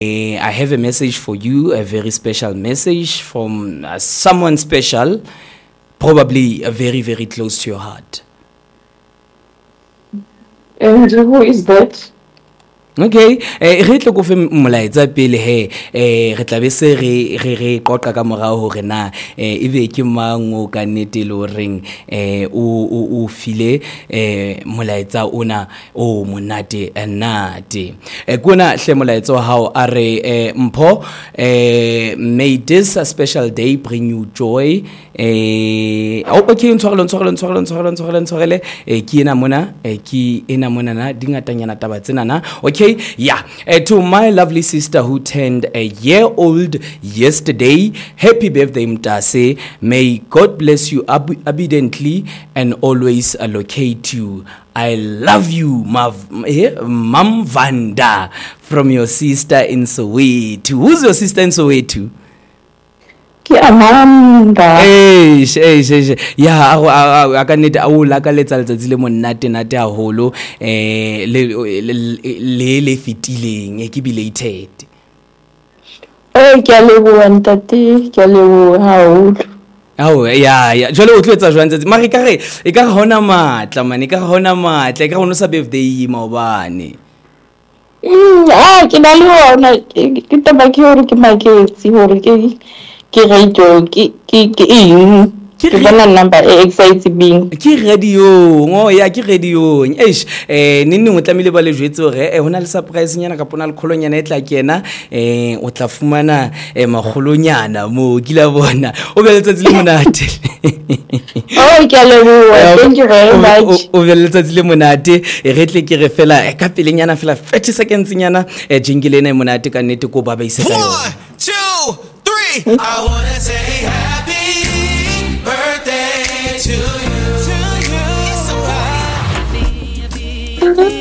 I have a message for you, a very special message from someone special, probably very, very close to your heart. And who is that? Okay, re tlo go fe molaetsa pele re tla be se re qoqa ka morao hore na ebe ke mang o ka nnete le horeng o file molaetsa ona o monate nate kuna hle molaetsa wa hao a re mpho may this a special day bring you joy. Okay, ntshwarele ke ena mona na dingatanyana taba tsena na. Okay, yeah, to my lovely sister who turned a year old yesterday, happy birthday Mtase. May God bless you abundantly and always allocate you. I love you, Mam Vanda, from your sister in Soweto. Who's your sister in Soweto? Amanda. Yeah, a ka nnete a o lakaletsa letsatsi le monate nate haholo le fitileng ke belated. Ke a leboha ntate, ke a leboha haholo. Yeah, jwale o tloetsa jwang tsetsi mara e ka hona matla man, e ka hona matla, e ka hona sa birthday maobane. Ke na le ona ke taba ke hore ke maketsi hore ke radio ke bona number exciting ke radio ke radio nini o tlamile ba le jwetse hore hona le surprise nyana ka pona le kholonyana e tla kena o tla fumana magolonyana mo ke la bona o be letsatsi le monate. Ke a leboha, thank you very much. O be letsatsi le monate re tle ke re fela ka pelenyana fela 30 seconds nyana jingle ena e monate ka nnete ko ba ise ka yona. 1 2 3 I wanna say happy birthday to you.